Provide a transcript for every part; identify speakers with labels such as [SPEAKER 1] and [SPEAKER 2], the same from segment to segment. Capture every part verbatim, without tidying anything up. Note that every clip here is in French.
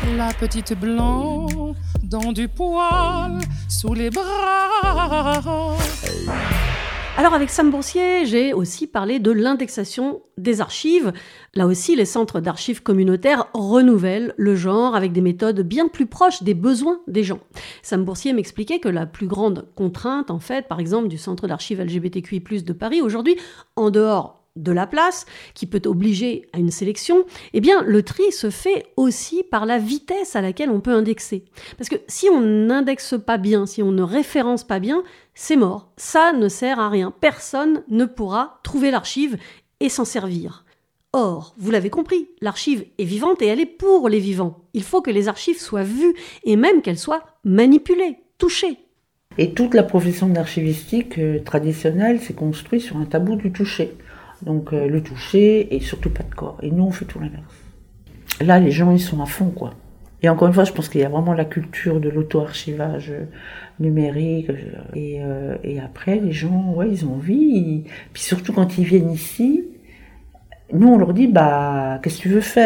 [SPEAKER 1] La petite blonde dans du poil sous les bras.
[SPEAKER 2] Alors avec Sam Boursier, j'ai aussi parlé de l'indexation des archives. Là aussi, les centres d'archives communautaires renouvellent le genre avec des méthodes bien plus proches des besoins des gens. Sam Boursier m'expliquait que la plus grande contrainte, en fait, par exemple, du centre d'archives L G B T Q I plus, de Paris, aujourd'hui, en dehors de la place, qui peut obliger à une sélection, eh bien, le tri se fait aussi par la vitesse à laquelle on peut indexer. Parce que si on n'indexe pas bien, si on ne référence pas bien, c'est mort. Ça ne sert à rien. Personne ne pourra trouver l'archive et s'en servir. Or, vous l'avez compris, l'archive est vivante et elle est pour les vivants. Il faut que les archives soient vues et même qu'elles soient manipulées, touchées.
[SPEAKER 3] Et toute la profession d'archivistique euh, traditionnelle s'est construite sur un tabou du toucher. Donc euh, le toucher et surtout pas de corps. Et nous, on fait tout l'inverse. Là, les gens, ils sont à fond, quoi. Et encore une fois, je pense qu'il y a vraiment la culture de l'auto-archivage numérique. Et, euh, et après, les gens, ouais, ils ont envie. Ils... Puis surtout, quand ils viennent ici, nous, on leur dit, bah, qu'est-ce que tu veux faire ?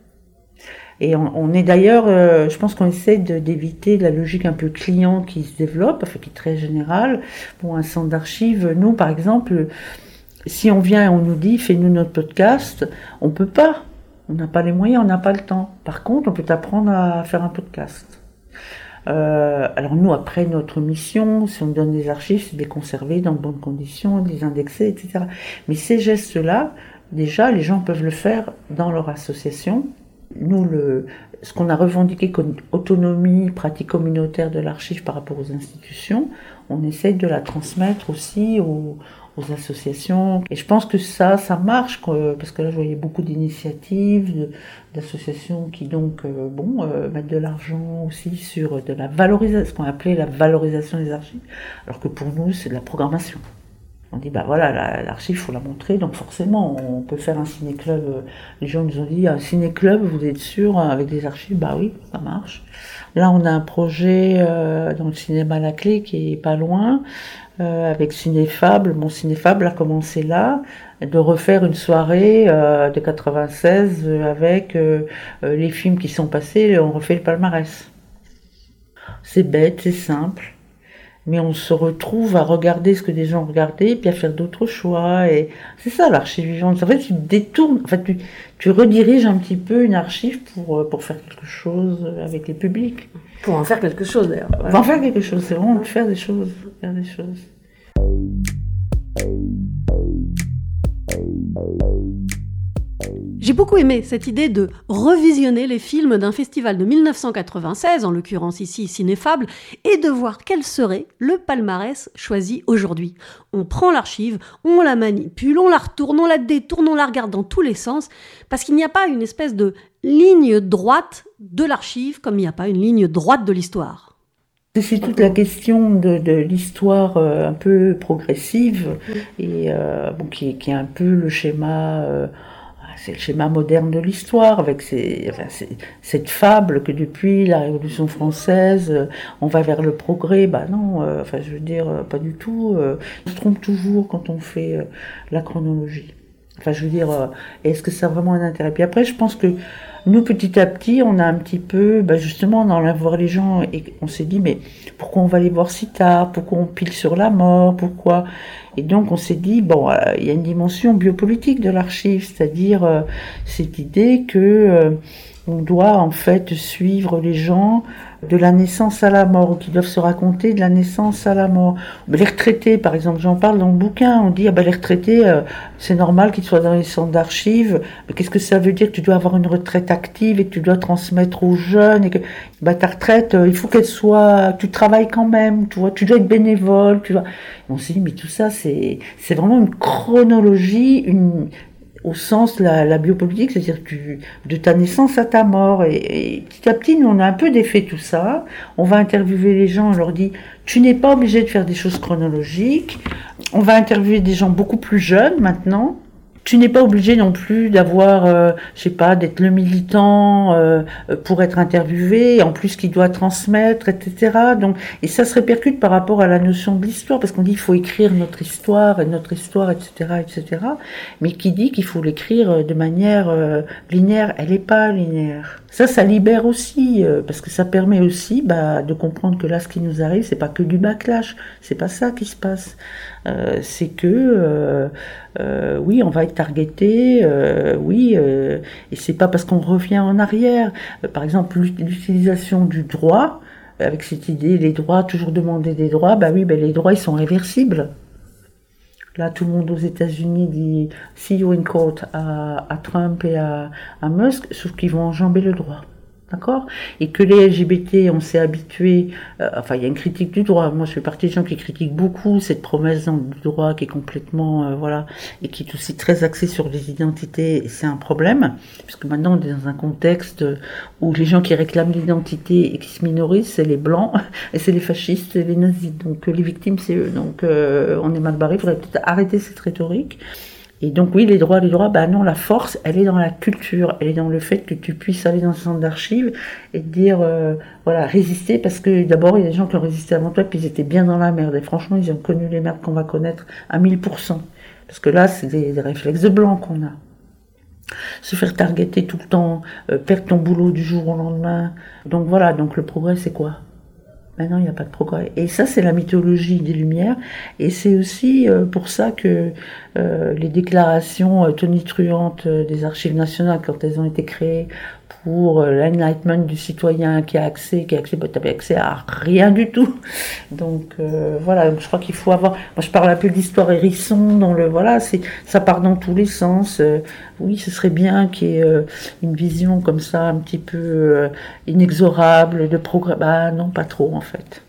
[SPEAKER 3] Et on, on est d'ailleurs, euh, je pense qu'on essaie de, d'éviter la logique un peu client qui se développe, enfin, qui est très générale. Bon, un centre d'archives, nous, par exemple... Si on vient et on nous dit, fais-nous notre podcast, on peut pas. On n'a pas les moyens, on n'a pas le temps. Par contre, on peut apprendre à faire un podcast. Euh, alors nous, après, notre mission, si on nous donne des archives, c'est de les conserver dans de bonnes conditions, de les indexer, et cetera. Mais ces gestes-là, déjà, les gens peuvent le faire dans leur association. Nous, le, ce qu'on a revendiqué comme autonomie, pratique communautaire de l'archive par rapport aux institutions, on essaie de la transmettre aussi aux, aux associations. Et je pense que ça, ça marche, quoi, parce que là, je voyais beaucoup d'initiatives, de, d'associations qui donc, euh, bon, euh, mettent de l'argent aussi sur de la valorisation, ce qu'on appelait la valorisation des archives, alors que pour nous, c'est de la programmation. On dit, bah voilà, la, l'archive, il faut la montrer, donc forcément, on peut faire un ciné-club. Les gens nous ont dit, un ciné-club, vous êtes sûr, avec des archives? Bah oui, ça marche. Là, on a un projet euh, dans le cinéma La Clé, qui est pas loin, euh, avec Cinéfable. Mon Cinéfable a commencé là, de refaire une soirée euh, de quatre-vingt-seize avec euh, euh, les films qui sont passés, on refait le palmarès. C'est bête, c'est simple. Mais on se retrouve à regarder ce que des gens regardaient, puis à faire d'autres choix. Et c'est ça l'archive vivante. En fait, tu détournes, en fait, tu, tu rediriges un petit peu une archive pour, pour faire quelque chose avec les publics.
[SPEAKER 2] Pour en faire quelque chose, d'ailleurs.
[SPEAKER 3] Voilà. Pour en faire quelque chose, c'est vraiment de faire des choses. Faire des choses.
[SPEAKER 2] J'ai beaucoup aimé cette idée de revisionner les films d'un festival de dix-neuf cent quatre-vingt-seize, en l'occurrence ici Cinéfable, et de voir quel serait le palmarès choisi aujourd'hui. On prend l'archive, on la manipule, on la retourne, on la détourne, on la regarde dans tous les sens, parce qu'il n'y a pas une espèce de ligne droite de l'archive comme il n'y a pas une ligne droite de l'histoire.
[SPEAKER 3] C'est toute la question de, de l'histoire euh, un peu progressive, et euh, bon, qui, qui est un peu le schéma... Euh, C'est le schéma moderne de l'histoire, avec ces, enfin, ces, cette fable que depuis la Révolution française, euh, on va vers le progrès. Bah non, euh, enfin, je veux dire, euh, pas du tout. Euh, on se trompe toujours quand on fait euh, la chronologie. Enfin, je veux dire, euh, est-ce que ça a vraiment un intérêt? Puis après, je pense que nous, petit à petit, on a un petit peu, bah justement, on allait voir les gens et on s'est dit, mais pourquoi on va les voir si tard? Pourquoi on pile sur la mort? Pourquoi? Et donc, on s'est dit, bon, euh, il y a une dimension biopolitique de l'archive, c'est-à-dire euh, cette idée que euh, on doit en fait suivre les gens de la naissance à la mort, ou qui doivent se raconter de la naissance à la mort. Les retraités, par exemple, j'en parle dans le bouquin, on dit, ah ben les retraités, euh, c'est normal qu'ils soient dans les centres d'archives, mais qu'est-ce que ça veut dire que tu dois avoir une retraite active et que tu dois transmettre aux jeunes, et que bah, ta retraite, euh, il faut qu'elle soit, tu travailles quand même, tu vois, tu dois être bénévole, tu vois. Et on s'est dit, mais tout ça, c'est, c'est vraiment une chronologie, une... au sens de la, la biopolitique, c'est-à-dire tu, de ta naissance à ta mort. Et, et petit à petit, nous, on a un peu défait tout ça. On va interviewer les gens, on leur dit, tu n'es pas obligé de faire des choses chronologiques. On va interviewer des gens beaucoup plus jeunes maintenant. Tu n'es pas obligé non plus d'avoir, euh, je sais pas, d'être le militant euh, pour être interviewé, en plus qui doit transmettre, et cetera. Donc, et ça se répercute par rapport à la notion de l'histoire, parce qu'on dit qu'il faut écrire notre histoire, et notre histoire, et cetera, et cetera. Mais qui dit qu'il faut l'écrire de manière euh, linéaire, elle n'est pas linéaire. Ça, ça libère aussi, euh, parce que ça permet aussi bah, de comprendre que là, ce qui nous arrive, c'est pas que du backlash, c'est pas ça qui se passe. Euh, c'est que, euh, euh, oui, on va être targeté, euh, oui, euh, et c'est pas parce qu'on revient en arrière. Euh, par exemple, l'utilisation du droit, avec cette idée, les droits, toujours demander des droits, bah oui, bah les droits, ils sont réversibles. Là, tout le monde aux États-Unis dit « see you in court » à, à Trump et à, à Musk, sauf qu'ils vont enjamber le droit. D'accord ? Et que les L G B T, on s'est habitué, euh, enfin il y a une critique du droit, moi je fais partie des gens qui critiquent beaucoup cette promesse dans le droit qui est complètement, euh, voilà, et qui est aussi très axée sur les identités, et c'est un problème, puisque maintenant on est dans un contexte où les gens qui réclament l'identité et qui se minorisent, c'est les blancs, et c'est les fascistes, et les nazis, donc euh, les victimes c'est eux, donc euh, on est mal barré, il faudrait peut-être arrêter cette rhétorique. Et donc oui, les droits, les droits, bah non, la force, elle est dans la culture, elle est dans le fait que tu puisses aller dans un centre d'archives et te dire, euh, voilà, résister, parce que d'abord, il y a des gens qui ont résisté avant toi, puis ils étaient bien dans la merde, et franchement, ils ont connu les merdes qu'on va connaître à mille pour cent. Parce que là, c'est des, des réflexes de blanc qu'on a. Se faire targeter tout le temps, euh, perdre ton boulot du jour au lendemain. Donc voilà, donc le progrès, c'est quoi ? Maintenant, il n'y a pas de progrès. Et ça, c'est la mythologie des Lumières. Et c'est aussi euh, pour ça que euh, les déclarations euh, tonitruantes euh, des archives nationales, quand elles ont été créées pour euh, l'enlightenment du citoyen qui a accès, qui a accès, bah, t'avais accès à rien du tout. Donc euh, voilà, je crois qu'il faut avoir. Moi, je parle un peu d'histoire hérisson, dans le voilà, c'est ça part dans tous les sens. Euh, oui, ce serait bien qu'il y ait euh, une vision comme ça, un petit peu euh, inexorable de progrès. Bah non, pas trop en fait.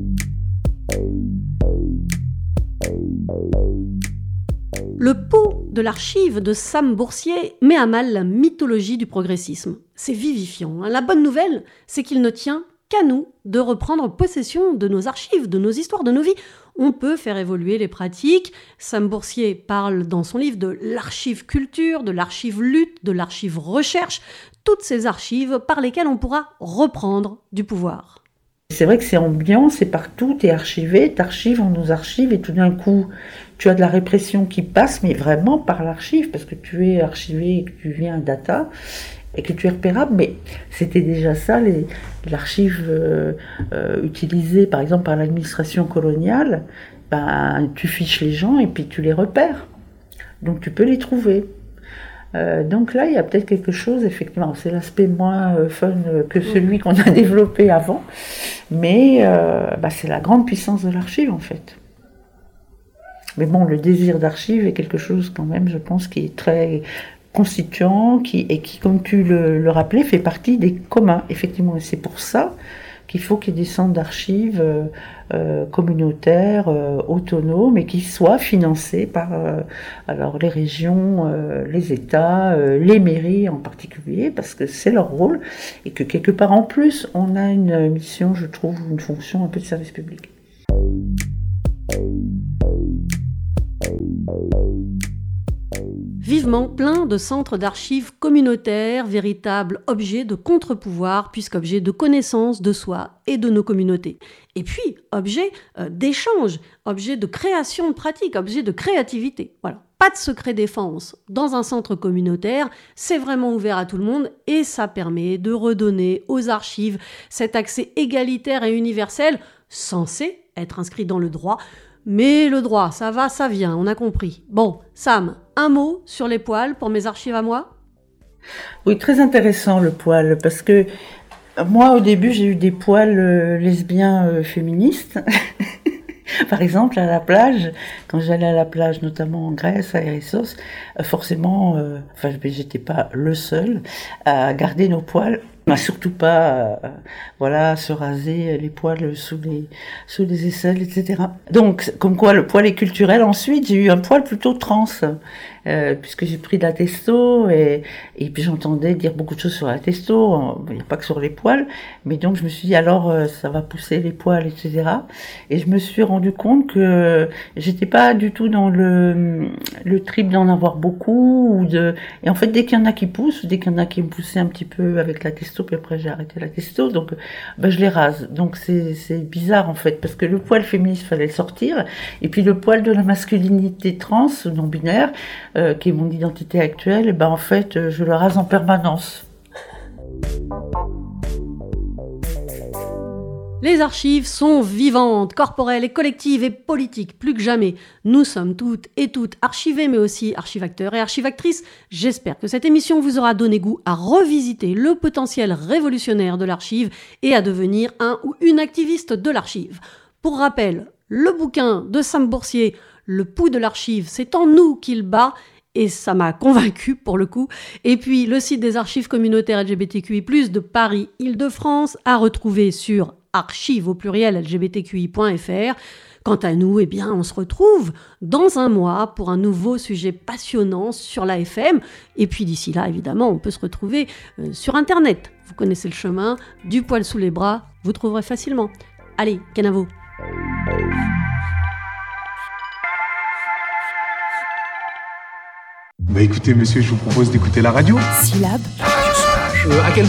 [SPEAKER 2] Le pot de l'archive de Sam Boursier met à mal la mythologie du progressisme. C'est vivifiant. La bonne nouvelle, c'est qu'il ne tient qu'à nous de reprendre possession de nos archives, de nos histoires, de nos vies. On peut faire évoluer les pratiques. Sam Boursier parle dans son livre de l'archive culture, de l'archive lutte, de l'archive recherche, toutes ces archives par lesquelles on pourra reprendre du pouvoir.
[SPEAKER 3] C'est vrai que c'est ambiant, c'est partout, t'es archivé, t'archives, on nous archive, et tout d'un coup, tu as de la répression qui passe, mais vraiment par l'archive, parce que tu es archivé et que tu viens à data, et que tu es repérable, mais c'était déjà ça, les, l'archive euh, euh, utilisée par exemple par l'administration coloniale, ben, tu fiches les gens et puis tu les repères, donc tu peux les trouver. Euh, donc là, il y a peut-être quelque chose, effectivement, c'est l'aspect moins euh, fun que celui qu'on a développé avant, mais euh, bah, c'est la grande puissance de l'archive, en fait. Mais bon, le désir d'archive est quelque chose, quand même, je pense, qui est très constituant, qui, et qui, comme tu le, le rappelais, fait partie des communs, effectivement, et c'est pour ça qu'il faut qu'il y ait des centres d'archives euh, euh, communautaires, euh, autonomes, et qui soient financés par euh, alors les régions, euh, les États, euh, les mairies en particulier, parce que c'est leur rôle, et que quelque part en plus, on a une mission, je trouve, une fonction un peu de service public.
[SPEAKER 2] Vivement plein de centres d'archives communautaires, véritables objets de contre-pouvoir, puisqu'objets de connaissance de soi et de nos communautés. Et puis, objets euh, d'échange, objets de création de pratiques, objets de créativité. Voilà. Pas de secret défense dans un centre communautaire, c'est vraiment ouvert à tout le monde et ça permet de redonner aux archives cet accès égalitaire et universel, censé être inscrit dans le droit. Mais le droit, ça va, ça vient, on a compris. Bon, Sam, un mot sur les poils pour mes archives à moi ?
[SPEAKER 3] Oui, très intéressant le poil, parce que moi au début j'ai eu des poils euh, lesbiens euh, féministes. Par exemple, à la plage, quand j'allais à la plage, notamment en Grèce, à Hérissos, euh, forcément, euh, enfin, j'étais pas le seul à garder nos poils. Mais surtout pas, euh, voilà, se raser les poils sous les, sous les aisselles, et cetera. Donc, comme quoi le poil est culturel. Ensuite, j'ai eu un poil plutôt trans. euh, puisque j'ai pris de la testo, et, et puis j'entendais dire beaucoup de choses sur la testo, il n'y a pas que sur les poils, mais donc je me suis dit alors euh, ça va pousser les poils, et cetera. Et je me suis rendu compte que j'étais pas du tout dans le, le trip d'en avoir beaucoup, ou de, et en fait dès qu'il y en a qui poussent, dès qu'il y en a qui me poussaient un petit peu avec la testo, puis après j'ai arrêté la testo, donc ben, je les rase. Donc c'est, c'est bizarre en fait, parce que le poil féministe fallait le sortir, et puis le poil de la masculinité trans, non binaire, euh, qui est mon identité actuelle, et ben en fait je le rase en permanence.
[SPEAKER 2] Les archives sont vivantes, corporelles et collectives et politiques, plus que jamais. Nous sommes toutes et toutes archivées, mais aussi archivacteurs et archivactrices. J'espère que cette émission vous aura donné goût à revisiter le potentiel révolutionnaire de l'archive et à devenir un ou une activiste de l'archive. Pour rappel, le bouquin de Sam Boursier, Le pouls de l'archive, c'est en nous qu'il bat. Et ça m'a convaincu pour le coup. Et puis le site des archives communautaires L G B T Q I plus, de Paris-Île-de-France à retrouver sur archives au pluriel L G B T Q I point F R. Quant à nous, eh bien, on se retrouve dans un mois pour un nouveau sujet passionnant sur l'A F M. Et puis d'ici là, évidemment, on peut se retrouver euh, sur Internet. Vous connaissez le chemin, du poil sous les bras, vous trouverez facilement. Allez, Kenavo.
[SPEAKER 4] Bah écoutez monsieur, je vous propose d'écouter la radio.
[SPEAKER 5] Syllabe.
[SPEAKER 4] Euh, à quelle